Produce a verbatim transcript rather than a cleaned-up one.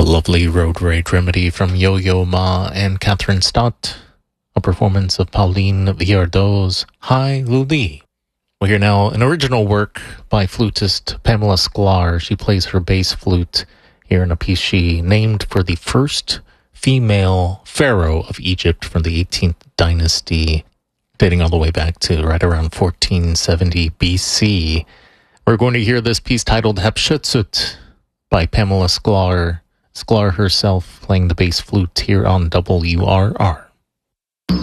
lovely Road Rage Remedy from Yo-Yo Ma and Catherine Stott, a performance of Pauline Viardot's Hi Luli. We'll hear now an original work by flutist Pamela Sklar. She plays her bass flute here in a piece she named for the first female pharaoh of Egypt from the eighteenth dynasty, dating all the way back to right around fourteen seventy B C. We're going to hear this piece titled Hatshepsut by Pamela Sklar. Sklar herself playing the bass flute here on W R R.